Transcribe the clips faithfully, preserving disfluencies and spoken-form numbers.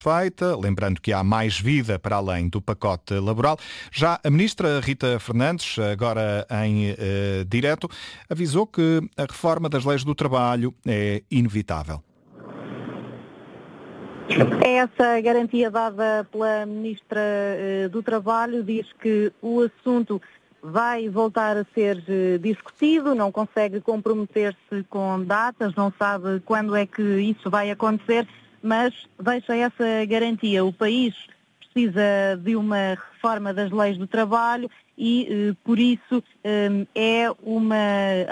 feita, lembrando que há mais vida para além do pacote laboral. Já a ministra Rita Fernandes, agora em eh, direto, avisou que a reforma das leis do trabalho é inevitável. É essa a garantia dada pela Ministra eh, do Trabalho, diz que o assunto vai voltar a ser eh, discutido, não consegue comprometer-se com datas, não sabe quando é que isso vai acontecer, mas deixa essa garantia. O país precisa de uma reforma das leis do trabalho e, eh, por isso, eh, é uma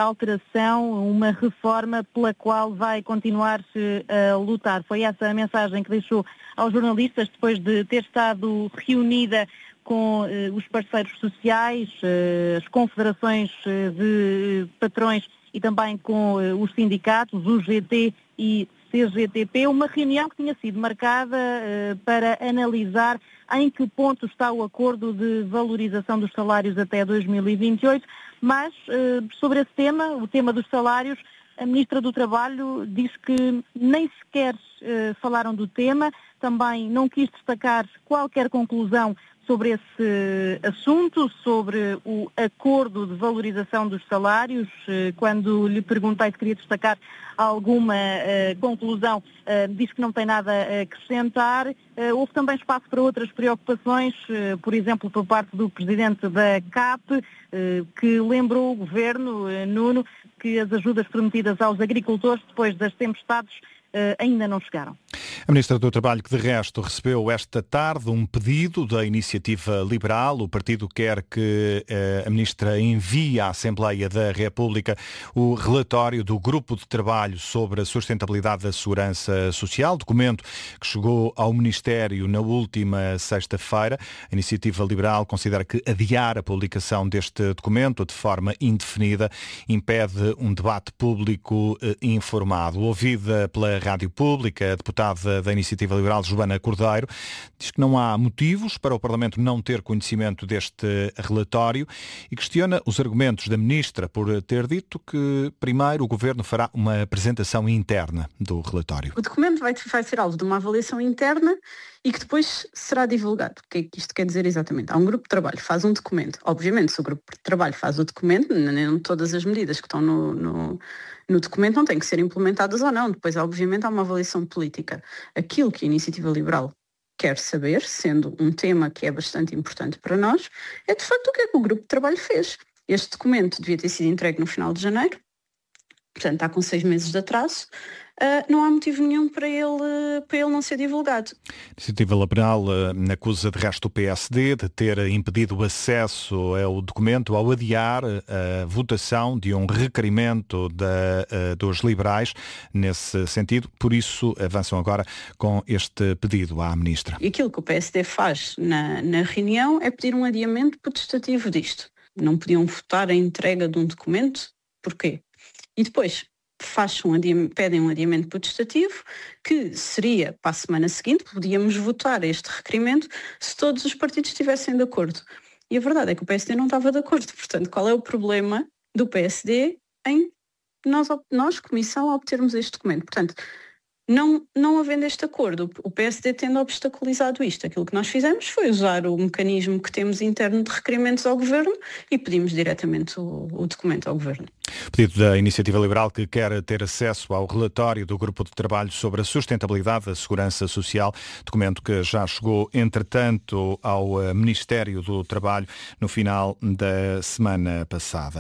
alteração, uma reforma pela qual vai continuar-se a lutar. Foi essa a mensagem que deixou aos jornalistas depois de ter estado reunida com eh, os parceiros sociais, eh, as confederações eh, de patrões e também com eh, os sindicatos, o G T e C G T P, uma reunião que tinha sido marcada uh, para analisar em que ponto está o acordo de valorização dos salários até dois mil e vinte e oito, mas uh, sobre esse tema, o tema dos salários, a Ministra do Trabalho diz que nem sequer uh, falaram do tema, também não quis destacar qualquer conclusão sobre esse assunto, sobre o acordo de valorização dos salários. Quando lhe perguntei se queria destacar alguma uh, conclusão, uh, diz que não tem nada a acrescentar. Uh, houve também espaço para outras preocupações, uh, por exemplo, por parte do Presidente da C A P, uh, que lembrou o Governo, uh, Nuno, que as ajudas prometidas aos agricultores depois das tempestades Uh, ainda não chegaram. A Ministra do Trabalho, que de resto recebeu esta tarde um pedido da Iniciativa Liberal. O partido quer que uh, a Ministra envie à Assembleia da República o relatório do Grupo de Trabalho sobre a Sustentabilidade da Segurança Social, documento que chegou ao Ministério na última sexta-feira. A Iniciativa Liberal considera que adiar a publicação deste documento de forma indefinida impede um debate público uh, informado. Ouvida pela Rádio Pública, a deputada da Iniciativa Liberal, Joana Cordeiro, diz que não há motivos para o Parlamento não ter conhecimento deste relatório e questiona os argumentos da Ministra por ter dito que primeiro o Governo fará uma apresentação interna do relatório. O documento vai, vai ser alvo de uma avaliação interna e que depois será divulgado. O que é que isto quer dizer exatamente? Há um grupo de trabalho, faz um documento. Obviamente, se o grupo de trabalho faz o documento, nem todas as medidas que estão no, no, no documento não têm que ser implementadas ou não. Depois, obviamente, há uma avaliação política. Aquilo que a Iniciativa Liberal quer saber, sendo um tema que é bastante importante para nós, é de facto o que é que o grupo de trabalho fez. Este documento devia ter sido entregue no final de janeiro, portanto está com seis meses de atraso. Uh, não há motivo nenhum para ele, para ele não ser divulgado. A Iniciativa Liberal uh, acusa de resto o P S D de ter impedido o acesso ao documento ao adiar a votação de um requerimento da, uh, dos liberais nesse sentido. Por isso, avançam agora com este pedido à Ministra. E aquilo que o P S D faz na, na reunião é pedir um adiamento potestativo disto. Não podiam votar a entrega de um documento? Porquê? E depois faz um adiamento, pedem um adiamento potestativo que seria para a semana seguinte, podíamos votar este requerimento se todos os partidos estivessem de acordo. E a verdade é que o P S D não estava de acordo. Portanto, qual é o problema do P S D em nós, nós Comissão, obtermos este documento? Portanto, não, não havendo este acordo, o P S D tendo obstaculizado isto, aquilo que nós fizemos foi usar o mecanismo que temos interno de requerimentos ao Governo e pedimos diretamente o, o documento ao Governo. Pedido da Iniciativa Liberal, que quer ter acesso ao relatório do Grupo de Trabalho sobre a Sustentabilidade da Segurança Social, documento que já chegou, entretanto, ao Ministério do Trabalho no final da semana passada.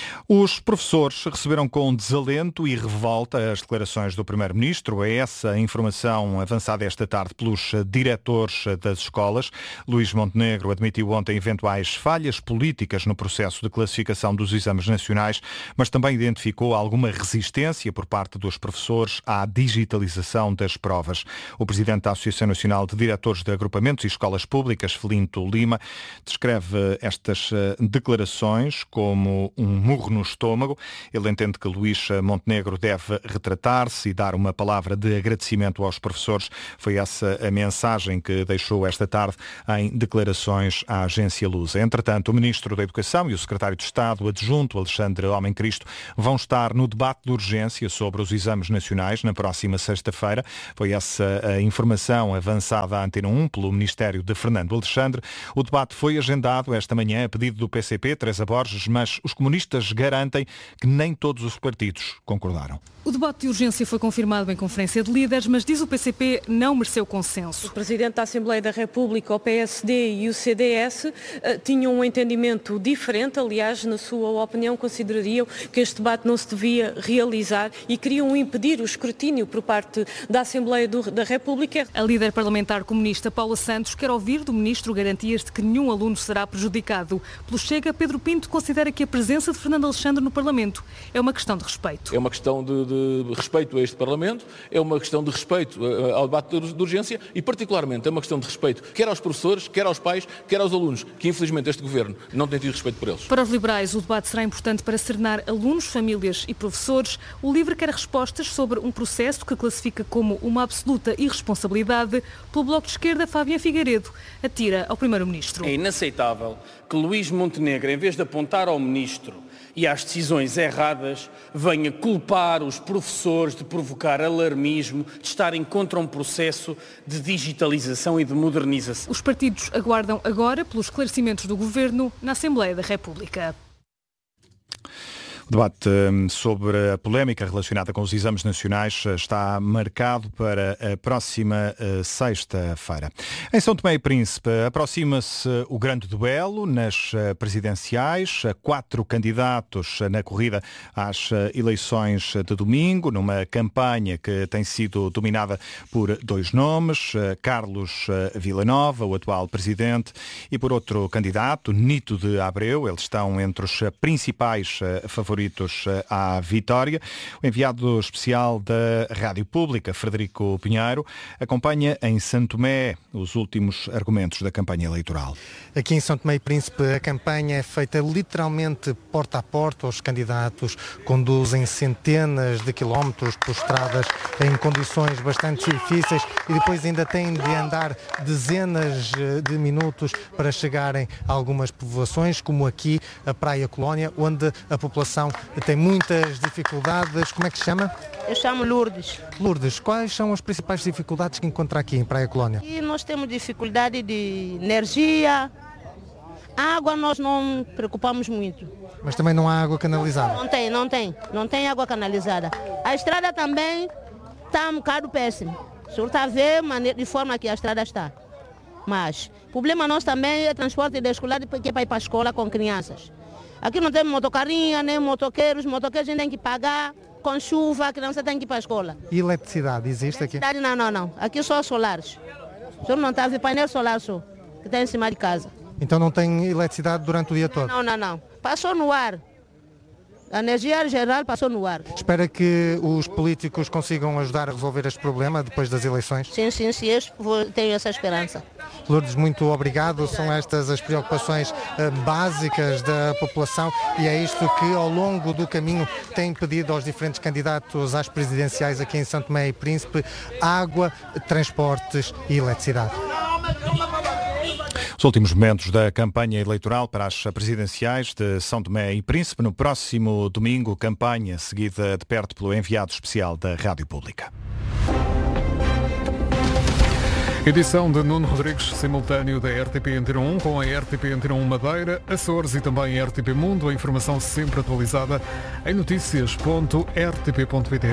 Os professores receberam com desalento e revolta as declarações do Primeiro-Ministro. É essa a informação avançada esta tarde pelos diretores das escolas. Luís Montenegro admitiu ontem eventuais falhas políticas no processo de classificação dos exames nacionais, mas também identificou alguma resistência por parte dos professores à digitalização das provas. O presidente da Associação Nacional de Diretores de Agrupamentos e Escolas Públicas, Felinto Lima, descreve estas declarações como um murro no estômago. Ele entende que Luís Montenegro deve retratar-se e dar uma palavra de agradecimento aos professores. Foi essa a mensagem que deixou esta tarde em declarações à agência Lusa. Entretanto, o Ministro da Educação e o Secretário de Estado adjunto, Alexandre Homem Cristo vão estar no debate de urgência sobre os exames nacionais na próxima sexta-feira. Foi essa a informação avançada à Antena um pelo Ministério de Fernando Alexandre. O debate foi agendado esta manhã a pedido do P C P, Teresa Borges, mas os comunistas garantem que nem todos os partidos concordaram. O debate de urgência foi confirmado em conferência de líderes, mas diz o P C P não mereceu consenso. O Presidente da Assembleia da República, o P S D e o C D S tinham um entendimento diferente. Aliás, na sua opinião, considerariam que este debate não se devia realizar e queriam impedir o escrutínio por parte da Assembleia do, da República. A líder parlamentar comunista Paula Santos quer ouvir do Ministro garantias de que nenhum aluno será prejudicado. Pelo Chega, Pedro Pinto considera que a presença de Fernando Alexandre no Parlamento é uma questão de respeito. É uma questão de, de respeito a este Parlamento, é uma questão de respeito ao debate de urgência e, particularmente, é uma questão de respeito quer aos professores, quer aos pais, quer aos alunos, que infelizmente este Governo não tem tido respeito por eles. Para os liberais, o debate será importante para serenar alunos, famílias e professores. O LIVRE quer respostas sobre um processo que classifica como uma absoluta irresponsabilidade. Pelo Bloco de Esquerda, Fábio Figueiredo atira ao Primeiro-Ministro. É inaceitável que Luís Montenegro, em vez de apontar ao Ministro e às decisões erradas, venha culpar os professores de provocar alarmismo, de estarem contra um processo de digitalização e de modernização. Os partidos aguardam agora pelos esclarecimentos do Governo na Assembleia da República. O debate sobre a polémica relacionada com os exames nacionais está marcado para a próxima sexta-feira. Em São Tomé e Príncipe aproxima-se o grande duelo nas presidenciais. Quatro candidatos na corrida às eleições de domingo, numa campanha que tem sido dominada por dois nomes, Carlos Villanova, o atual presidente, e por outro candidato, Nito de Abreu. Eles estão entre os principais favoritos à vitória. O enviado especial da Rádio Pública, Frederico Pinheiro, acompanha em São Tomé os últimos argumentos da campanha eleitoral. Aqui em São Tomé e Príncipe a campanha é feita literalmente porta a porta. Os candidatos conduzem centenas de quilómetros por estradas em condições bastante difíceis e depois ainda têm de andar dezenas de minutos para chegarem a algumas povoações, como aqui a Praia Colónia, onde a população tem muitas dificuldades. Como é que se chama? Eu chamo Lourdes. Lourdes, quais são as principais dificuldades que encontra aqui em Praia Colónia? E nós temos dificuldade de energia, água nós não preocupamos muito. Mas também não há água canalizada? Não tem, não tem, não tem água canalizada. A estrada também está um bocado péssima. O senhor está a ver de forma que a estrada está. Mas o problema nosso também é transporte de escolar, que é para ir para a escola com crianças. Aqui não tem motocarrinha, nem motoqueiros, motoqueiros a gente tem que pagar, com chuva, a criança tem que ir para a escola. E eletricidade existe aqui? Eletricidade não, não, não. Aqui só solares. O senhor não está a ver painel solar só, que está em cima de casa. Então não tem eletricidade durante o dia todo? Não, não, não. Passou no ar. A energia geral passou no ar. Espera que os políticos consigam ajudar a resolver este problema depois das eleições? Sim, sim, sim, eu tenho essa esperança. Lourdes, muito obrigado. São estas as preocupações uh, básicas da população e é isto que ao longo do caminho tem pedido aos diferentes candidatos às presidenciais aqui em São Tomé e Príncipe: água, transportes e eletricidade. Os últimos momentos da campanha eleitoral para as presidenciais de São Tomé e Príncipe. No próximo domingo, campanha seguida de perto pelo enviado especial da Rádio Pública. Edição de Nuno Rodrigues, simultâneo da R T P Antena um com a R T P Antena um Madeira, Açores e também a R T P Mundo. A informação sempre atualizada em notícias ponto r t p ponto p t.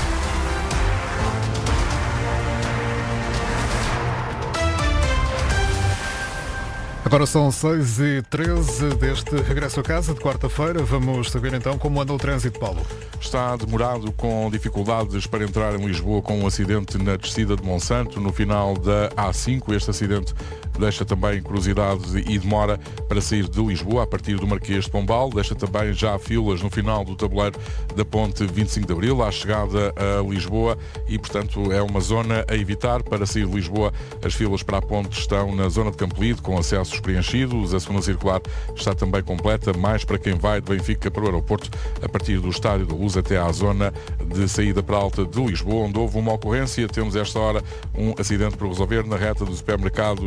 Agora são seis e treze deste regresso a casa de quarta-feira. Vamos saber então como anda o trânsito, Paulo. Está demorado, com dificuldades para entrar em Lisboa, com um acidente na descida de Monsanto, no final da A cinco. Este acidente deixa também curiosidade e demora para sair de Lisboa, a partir do Marquês de Pombal. Deixa também já filas no final do tabuleiro da Ponte vinte e cinco de Abril, à chegada a Lisboa, e, portanto, é uma zona a evitar. Para sair de Lisboa, as filas para a ponte estão na zona de Campolide, com acessos preenchidos. A segunda circular está também completa, mais para quem vai de Benfica para o aeroporto, a partir do Estádio da Luz até à zona de saída para a Alta de Lisboa, onde houve uma ocorrência. Temos esta hora um acidente para resolver na reta dos supermercados na Nacional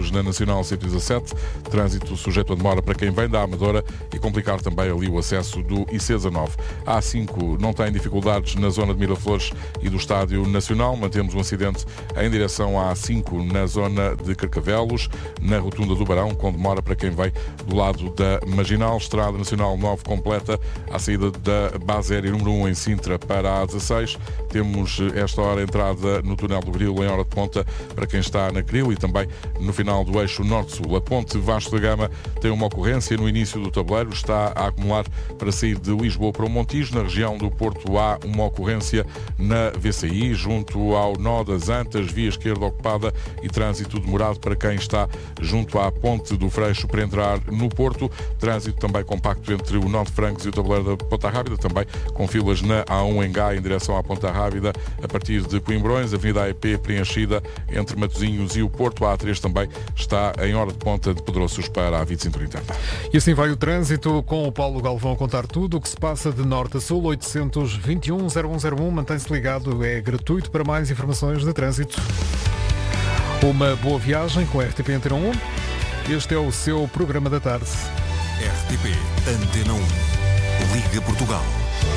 Nacional cento e dezassete, trânsito sujeito a demora para quem vem da Amadora e complicar também ali o acesso do I C dezanove. A A cinco não tem dificuldades na zona de Miraflores e do Estádio Nacional. Mantemos um acidente em direção à A cinco na zona de Carcavelos, na rotunda do Barão, com demora para quem vem do lado da Marginal. Estrada Nacional nove completa à saída da base aérea número um em Sintra para a A dezasseis. Temos esta hora entrada no túnel do Grilo em hora de ponta para quem está na Grilo e também no final do eixo norte-sul. A ponte Vasco da Gama tem uma ocorrência no início do tabuleiro, está a acumular para sair de Lisboa para o Montijo. Na região do Porto há uma ocorrência na V C I, junto ao nó das Antas, via esquerda ocupada e trânsito demorado para quem está junto à ponte do Freixo para entrar no Porto. Trânsito também compacto entre o nó de Francos e o tabuleiro da Ponta Rábida, também com filas na A um em Gaia em direção à Ponta Rábida a partir de Coimbrões. A Avenida A E P preenchida entre Matosinhos e o Porto. A A três também está em hora de ponta de Pedroços para a vinte cintura interna. E assim vai o trânsito com o Paulo Galvão a contar tudo o que se passa de norte a sul. Oitocentos e vinte e um, zero um zero um, mantém-se ligado, é gratuito para mais informações de trânsito. Uma boa viagem com a R T P Antena um. Este é o seu programa da tarde. R T P Antena um. Liga Portugal.